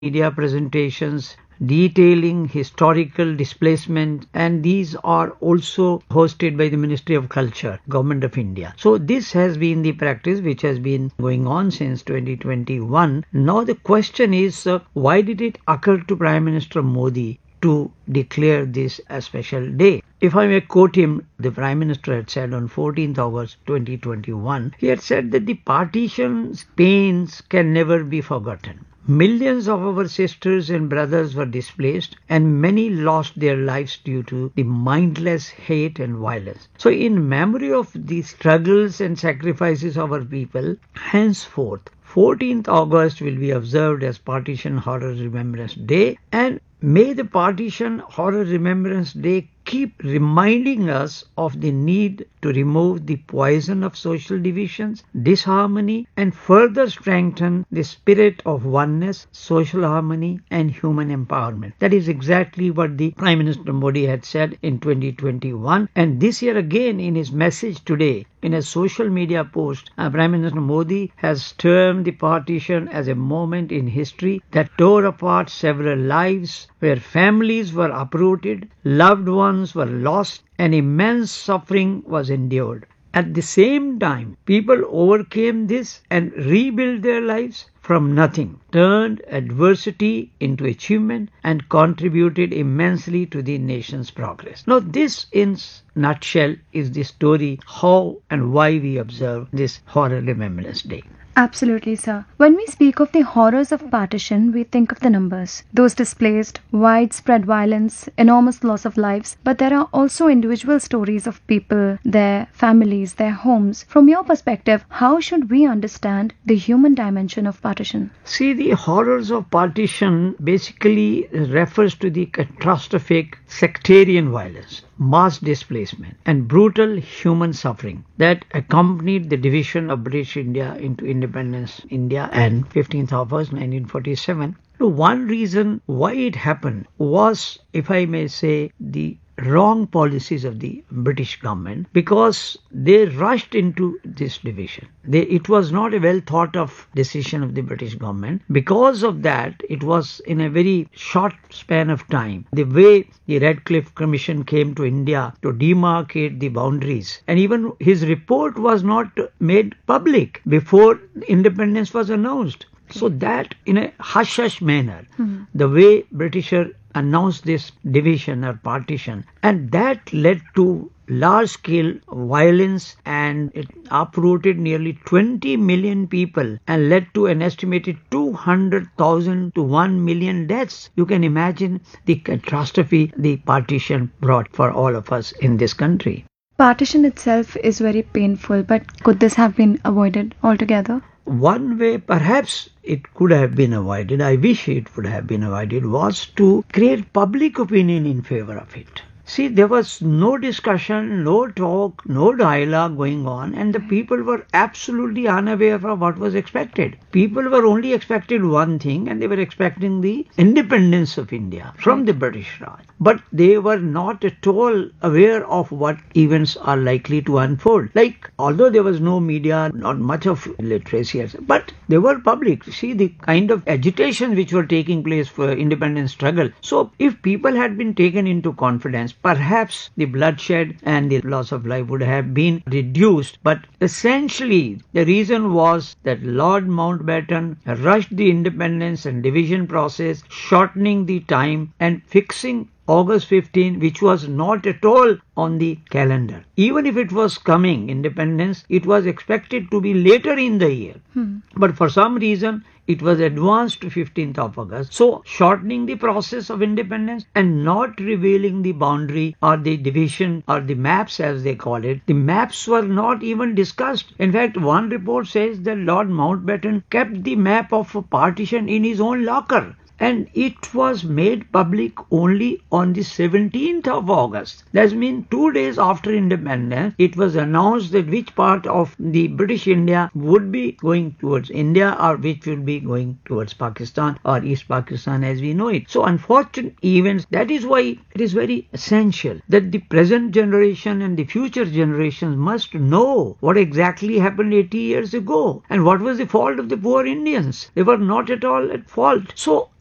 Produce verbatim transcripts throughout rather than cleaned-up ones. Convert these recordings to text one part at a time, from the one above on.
media presentations detailing historical displacement, and these are also hosted by the Ministry of Culture, Government of India. So this has been the practice which has been going on since twenty twenty-one. Now the question is, uh, why did it occur to Prime Minister Modi to declare this a special day? If I may quote him, the Prime Minister had said on fourteenth August twenty twenty-one, he had said that the partition's pains can never be forgotten. Millions of our sisters and brothers were displaced, and many lost their lives due to the mindless hate and violence. So in memory of the struggles and sacrifices of our people, henceforth, fourteenth August will be observed as Partition Horror Remembrance Day, and may the Partition Horror Remembrance Day keep reminding us of the need to remove the poison of social divisions, disharmony, and further strengthen the spirit of oneness, social harmony, and human empowerment. That is exactly what the Prime Minister Modi had said in twenty twenty-one. And this year again, in his message today, in a social media post, uh, Prime Minister Modi has termed the partition as a moment in history that tore apart several lives, where families were uprooted, loved ones were lost, and immense suffering was endured. At the same time, people overcame this and rebuilt their lives from nothing, turned adversity into achievement, and contributed immensely to the nation's progress. Now, this in nutshell is the story how and why we observe this Horror Remembrance Day. Absolutely, sir. When we speak of the horrors of partition, we think of the numbers. Those displaced, widespread violence, enormous loss of lives. But there are also individual stories of people, their families, their homes. From your perspective, how should we understand the human dimension of partition? See, the horrors of partition basically refers to the catastrophic sectarian violence, mass displacement, and brutal human suffering that accompanied the division of British India into independence India and fifteenth of August nineteen forty-seven. One reason why it happened was, if I may say, the wrong policies of the British government, because they rushed into this division. They, it was not a well thought of decision of the British government. Because of that, it was in a very short span of time. The way the Radcliffe Commission came to India to demarcate the boundaries, and even his report was not made public before independence was announced. So that in a hush-hush manner, mm-hmm. the way Britisher announced this division or partition, and that led to large-scale violence, and it uprooted nearly twenty million people and led to an estimated two hundred thousand to one million deaths. You can imagine the catastrophe the partition brought for all of us in this country. Partition itself is very painful, but could this have been avoided altogether? One way perhaps it could have been avoided, I wish it would have been avoided, was to create public opinion in favor of it. See, there was no discussion, no talk, no dialogue going on, and the people were absolutely unaware of what was expected. People were only expected one thing, and they were expecting the independence of India from the British Raj. But they were not at all aware of what events are likely to unfold. Like, although there was no media, not much of literacy, but they were public. See, the kind of agitation which were taking place for independence struggle. So, if people had been taken into confidence, perhaps the bloodshed and the loss of life would have been reduced. But essentially, the reason was that Lord Mountbatten rushed the independence and division process, shortening the time and fixing August fifteenth, which was not at all on the calendar. Even if it was coming, independence, it was expected to be later in the year. Hmm. But for some reason, it was advanced to fifteenth of August. So, shortening the process of independence and not revealing the boundary or the division or the maps as they call it. The maps were not even discussed. In fact, one report says that Lord Mountbatten kept the map of a partition in his own locker. And it was made public only on the seventeenth of August. That means two days after independence, it was announced that which part of the British India would be going towards India or which would be going towards Pakistan or East Pakistan as we know it. So unfortunate events, that is why it is very essential that the present generation and the future generations must know what exactly happened eighty years ago and what was the fault of the poor Indians. They were not at all at fault. So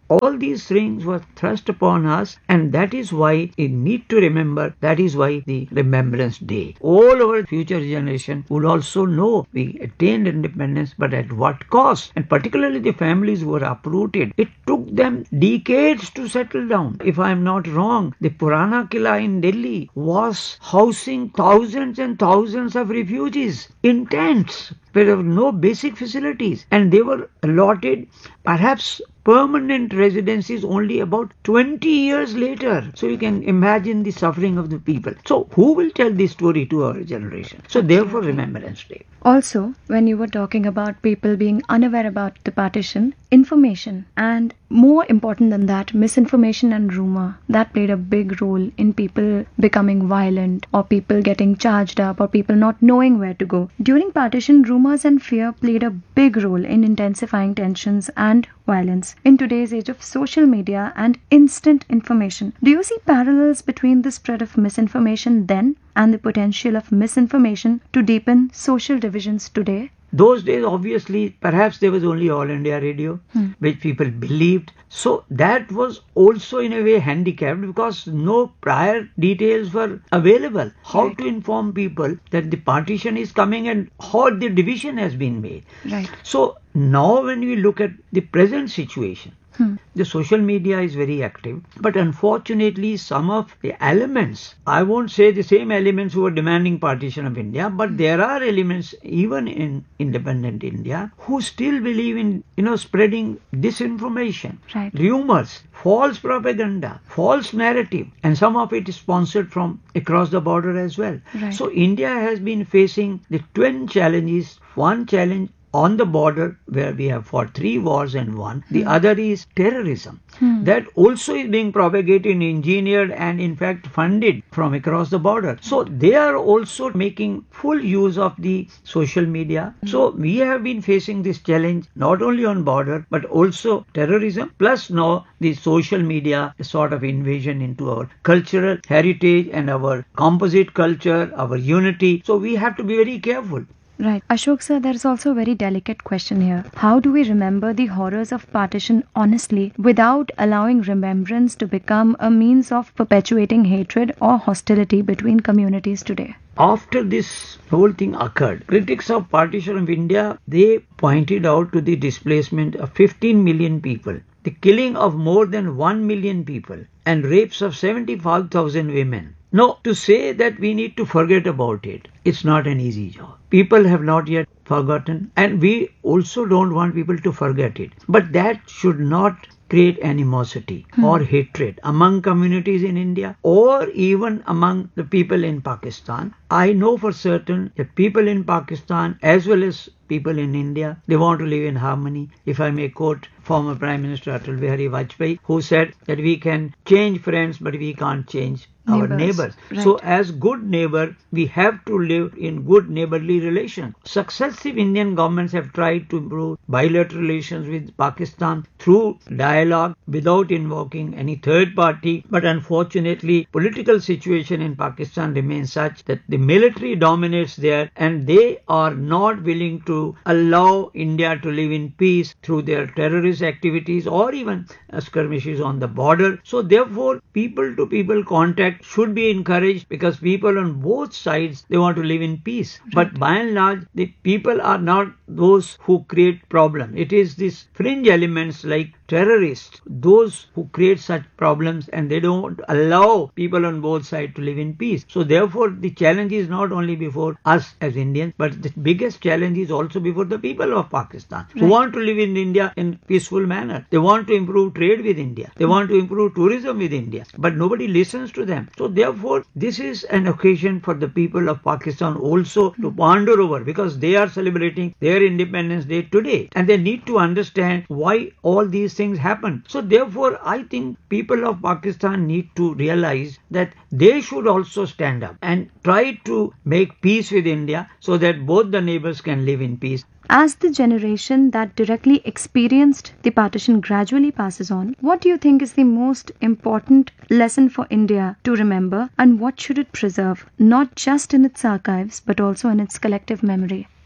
All these things were thrust upon us, and that is why we need to remember, that is why the Remembrance Day. All our future generation would also know we attained independence, but at what cost? And particularly the families who were uprooted. It took them decades to settle down. If I am not wrong, the Purana Killa in Delhi was housing thousands and thousands of refugees in tents. There were no basic facilities, and they were allotted perhaps permanent residencies only about twenty years later. So you can imagine the suffering of the people. So who will tell this story to our generation? So therefore, Remembrance Day. Also, when you were talking about people being unaware about the partition, information, and more important than that, misinformation and rumor, that played a big role in people becoming violent, or people getting charged up, or people not knowing where to go. During partition, rumors and fear played a big role in intensifying tensions and violence. In today's age of social media and instant information, do you see parallels between the spread of misinformation then and the potential of misinformation to deepen social divisions today? Those days, obviously, perhaps there was only All India Radio, hmm. which people believed. So that was also in a way handicapped because no prior details were available. How right. to inform people that the partition is coming and how the division has been made. Right. So now when we look at the present situation, Hmm. the social media is very active, but unfortunately some of the elements, I won't say the same elements who are demanding partition of India, but there are elements even in independent India who still believe in, you know, spreading disinformation, right. rumors, false propaganda, false narrative, and some of it is sponsored from across the border as well. Right. So India has been facing the twin challenges. One challenge on the border where we have fought three wars and won. The hmm. other is terrorism. Hmm. That also is being propagated, engineered, and in fact funded from across the border. So they are also making full use of the social media. Hmm. So we have been facing this challenge not only on border but also terrorism, plus now the social media sort of invasion into our cultural heritage and our composite culture, our unity. So we have to be very careful. Right. Ashok sir, there is also a very delicate question here. How do we remember the horrors of partition honestly without allowing remembrance to become a means of perpetuating hatred or hostility between communities today? After this whole thing occurred, critics of partition of India, they pointed out to the displacement of fifteen million people, the killing of more than one million people, and rapes of seventy-five thousand women. No, to say that we need to forget about it, it's not an easy job. People have not yet forgotten, and we also don't want people to forget it. But that should not create animosity hmm. or hatred among communities in India or even among the people in Pakistan. I know for certain that people in Pakistan as well as people in India, they want to live in harmony. If I may quote former Prime Minister Atal Bihari Vajpayee, who said that we can change friends but we can't change our neighbors. neighbors. Right. So as good neighbor, we have to live in good neighborly relations. Successive Indian governments have tried to improve bilateral relations with Pakistan through dialogue without invoking any third party. But unfortunately, political situation in Pakistan remains such that the military dominates there and they are not willing to allow India to live in peace through their terrorist activities or even skirmishes on the border. So therefore, people to people contact should be encouraged because people on both sides, they want to live in peace. Right. But by and large, the people are not those who create problem. It is these fringe elements like terrorists, those who create such problems, and they don't allow people on both sides to live in peace. So therefore, the challenge is not only before us as Indians, but the biggest challenge is also before the people of Pakistan, right, who want to live in India in peaceful manner. They want to improve trade with India. They want to improve tourism with India. But nobody listens to them. So therefore, this is an occasion for the people of Pakistan also to ponder over, because they are celebrating their Independence Day today. And they need to understand why all these things happen. So therefore, I think people of Pakistan need to realize that they should also stand up and try to make peace with India so that both the neighbors can live in peace. As the generation that directly experienced the partition gradually passes on, what do you think is the most important lesson for India to remember, and what should it preserve, not just in its archives but also in its collective memory?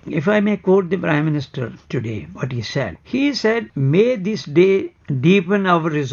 If I may quote the Prime Minister today, what he said. He said, may this day deepen our resolve